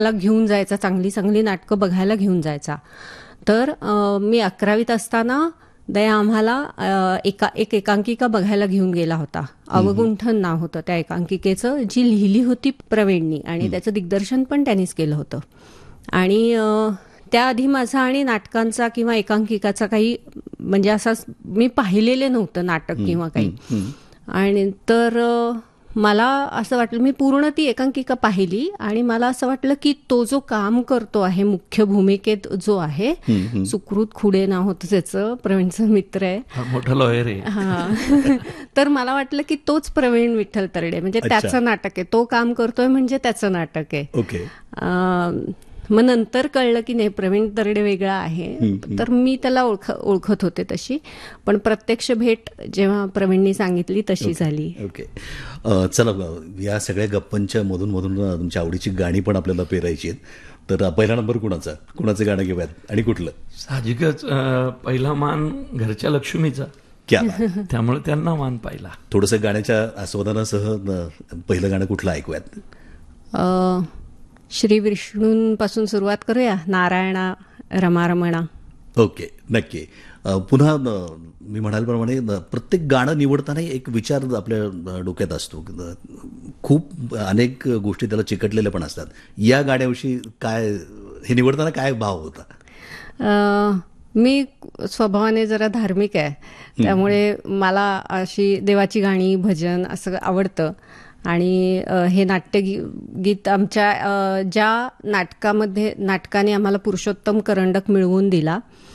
ला घेऊन जायचा, चांगली चांगली नाटकं बघायला घेऊन जायचा. तर मी 11वीत असताना दया आम्हाला एक एकांकिका बघायला घेऊन गेला होता. अवगुंठन नाव होतं त्या एकांकिकेचं, जी लिहिली होती प्रवीणनी आणि त्याचं दिग्दर्शन पण त्यांनीच केलं होतं. आणि त्याआधी माझा आणि नाटकांचा किंवा एकांकिकाचा काही म्हणजे असा मी पाहिलेले नव्हतं नाटक किंवा काही. आणि तर मला असं वाटलं, मी पूर्ण ती एकांकिका पाहिली आणि मला असं वाटलं की तो जो काम करतो आहे मुख्य भूमिकेत जो आहे, सुकृत खुडे नाव होतं त्याचं, प्रवीणचा मित्र आहे, मोठा लॉयर आहे. हा. तर मला वाटलं की तोच प्रवीण विठ्ठल तरडे, म्हणजे त्याचं नाटक आहे, तो काम करतोय म्हणजे त्याचं नाटक आहे. ओके. मग नंतर कळलं की नाही, प्रवीण तरडे वेगळा आहे. तर मी त्याला ओळखत होते तशी, पण प्रत्यक्ष भेट जेव्हा प्रवीणनी सांगितली तशी झाली. ओके. चला, या सगळ्या गप्पांच्या मधून तुमच्या आवडीची गाणी पण आपल्याला पेरायची आहेत. तर पहिला नंबर कुणाचं गाणं घेऊयात आणि कुठलं? साहजिकच पहिला मान घरच्या लक्ष्मीचा, क्या त्यामुळे त्यांना मान पाहिला. थोडंसं गाण्याच्या आस्वादनासह पहिलं गाणं कुठलं ऐकूयात? श्री विष्णूंपासून सुरुवात करूया, नारायणा रमारमणा. ओके, नक्की. पुन्हा मी म्हणाल्याप्रमाणे प्रत्येक गाणं निवडताना एक विचार आपल्या डोक्यात असतो. खूप अनेक गोष्टी त्याला चिकटलेल्या पण असतात. या गाण्याविषयी काय, हे निवडताना काय भाव होता? मी स्वभावाने जरा धार्मिक आहे, त्यामुळे मला अशी देवाची गाणी, भजन असं आवडतं. आणि हे नाट्यगीत आमच्या ज्या नाटकाने आम्हाला पुरुषोत्तम करंडक मिळवून दिला,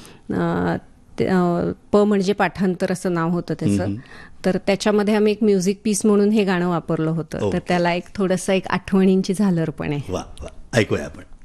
प म्हणजे पाठांतर असं नाव होतं त्याचं, तर त्याच्यामध्ये आम्ही एक म्युझिक पीस म्हणून हे गाणं वापरलं होतं. तर त्याला एक थोडंसं एक आठवणींची झालर पण आहे. वा वा, ऐकूया आपण.